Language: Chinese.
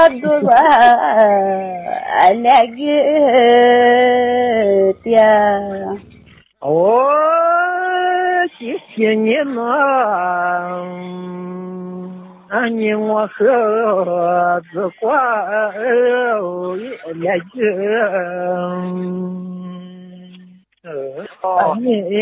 哦，谢谢你们，你我和子挂年纪，你。